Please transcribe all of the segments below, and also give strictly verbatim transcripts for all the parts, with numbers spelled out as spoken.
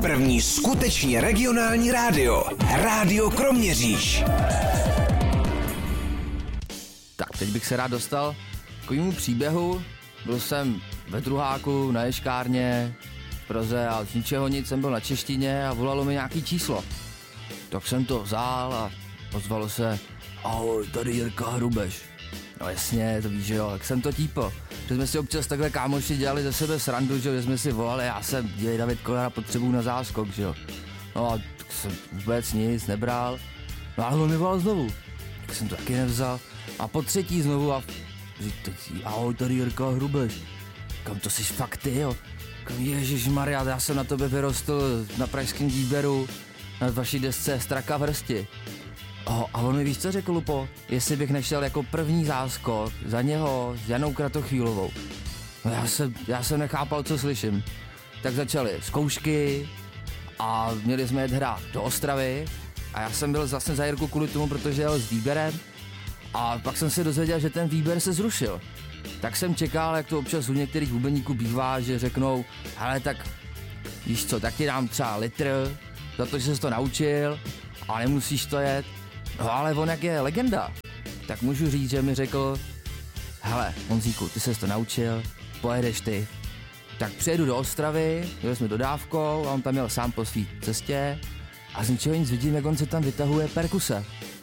První skutečně regionální rádio. Rádio Kroměříž. Tak, teď bych se rád dostal k takovému příběhu. Byl jsem ve druháku na ješkárně v Praze a z ničeho nic jsem byl na češtině a volalo mi nějaký číslo. Tak jsem to vzal a ozvalo se: ahoj, tady Jirka Hrubeš. No jasně, to víš, že jo, tak jsem to típl. Že jsme si občas takhle kámoši dělali ze sebe srandu, že jsme si volali, já jsem, dělej David Kolera, potřebuju na záskok, že jo. No a tak jsem vůbec nic nebral. No ale on mi volal znovu, tak jsem to taky nevzal. A po třetí znovu a říkám, ahoj, tady Jirka Hrubeš. Kam to jsi fakt ty, jo? Kam, ježišmarja, já jsem na tebe vyrostl na pražském výběru, na vaší desce Straka v hrsti. Oh, a on mi víš co řekl, Lupo? Jestli bych nešel jako první záskok za něho s Janou Kratochvílovou. No já jsem, já jsem nechápal, co slyším. Tak začaly zkoušky a měli jsme jet hrát do Ostravy a já jsem byl vlastně za Jirku kvůli tomu, protože jel s výběrem a pak jsem se dozvěděl, že ten výběr se zrušil. Tak jsem čekal, jak to občas u některých bubeníků bývá, že řeknou, hele tak víš co, tak ti dám třeba litr za to, že jsi to naučil a nemusíš to jet. No ale on jak je legenda, tak můžu říct, že mi řekl, hele Honzíku, ty ses to naučil, pojedeš ty. Tak přijedu do Ostravy, jeli jsme dodávkou a on tam jel sám po svý cestě a z ničeho nic vidím, jak on se tam vytahuje perkuse.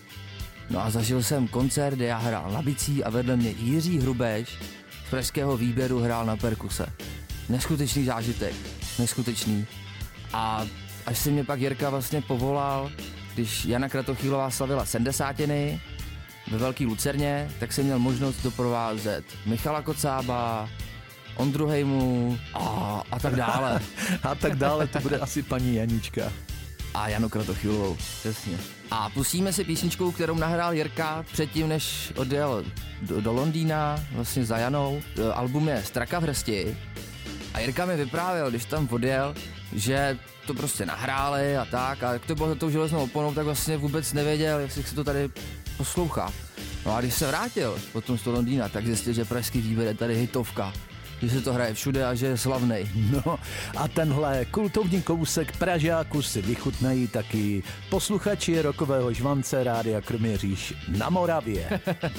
No a zažil jsem koncert, kde já hrál na bicí a vedle mě Jiří Hrubeš z pražského výběru hrál na perkuse. Neskutečný zážitek, neskutečný. A až se mě pak Jirka vlastně povolal, když Jana Kratochvílová slavila sedmdesátiny ve Velký Lucerně, tak jsem měl možnost doprovázet Michala Kocába, Ondru Hejmu a, a tak dále. A tak dále, to bude asi paní Janíčka. A Janu Kratochvílovou, přesně. A pustíme si písničku, kterou nahrál Jirka předtím, než odjel do, do Londýna, vlastně za Janou. Album je Straka v hrsti. A Jirka mi vyprávěl, když tam odjel, že to prostě nahráli a tak, a jak to bylo za tou železnou oponou, tak vlastně vůbec nevěděl, jak se to tady poslouchá. No a když se vrátil potom z toho Londýna, tak zjistil, že pražský výběr je tady hitovka, že se to hraje všude a že je slavnej. No a tenhle kultovní kousek Pražáku si vychutnají taky posluchači rokového žvance Rádia Kroměříž na Moravě.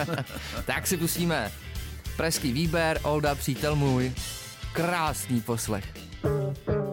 Tak si pustíme pražský výběr, Olda, přítel můj, krásný poslech.